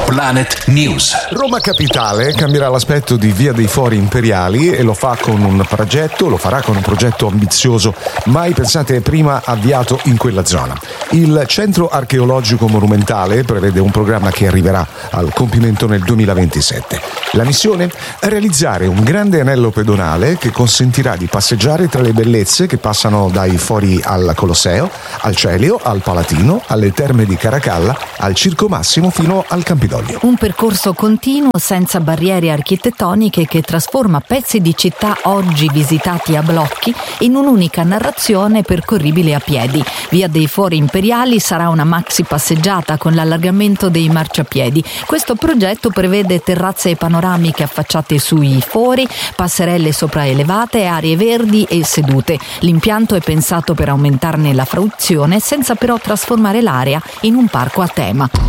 Planet News. Roma Capitale cambierà l'aspetto di Via dei Fori Imperiali e lo farà con un progetto ambizioso mai pensate prima avviato in quella zona. Il Centro Archeologico Monumentale prevede un programma che arriverà al compimento nel 2027. La missione? Realizzare un grande anello pedonale che consentirà di passeggiare tra le bellezze che passano dai Fori al Colosseo, al Celio, al Palatino, alle Terme di Caracalla, al Circo Massimo fino al Campidoglio. Un percorso continuo senza barriere architettoniche che trasforma pezzi di città oggi visitati a blocchi in un'unica narrazione percorribile a piedi. Via dei Fori Imperiali sarà una maxi passeggiata con l'allargamento dei marciapiedi. Questo progetto prevede terrazze panoramiche affacciate sui fori, passerelle sopraelevate, aree verdi e sedute. L'impianto è pensato per aumentarne la fruizione senza però trasformare l'area in un parco a tema.